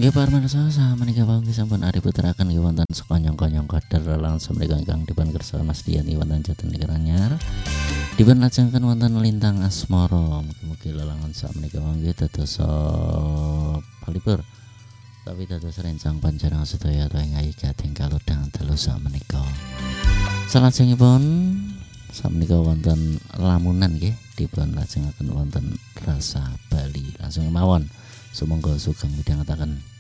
Nggih para mirsa samenika wau sampun ari puteraken nggih wonten sekonyong-konyong kader langsung menika ingkang dipun kersa Mas Diani wonten Jatinegara Anyar. Dipun lajengaken wonten Lintang Asmara. Mugi-mugi lelungan samenika wau nggih dados palipur. Tapi dados rencang panjenengan sedaya ing ayi gating kalodang dalu samenika. Salajengipun samenika wonten lamunan nggih dipun lajengaken wonten Rasa Bali. Langsung mawon. Sumangga sugeng midhangetaken